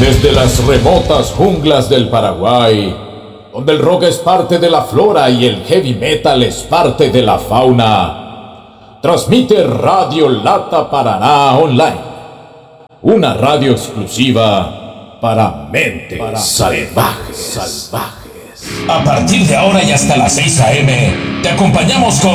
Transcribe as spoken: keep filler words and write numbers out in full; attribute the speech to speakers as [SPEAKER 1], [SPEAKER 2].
[SPEAKER 1] Desde las remotas junglas del Paraguay, donde el rock es parte de la flora y el heavy metal es parte de la fauna, transmite Radio Lata Paraná Online, una radio exclusiva para mentes para salvajes, salvajes.
[SPEAKER 2] A partir de ahora y hasta las seis a eme, te acompañamos con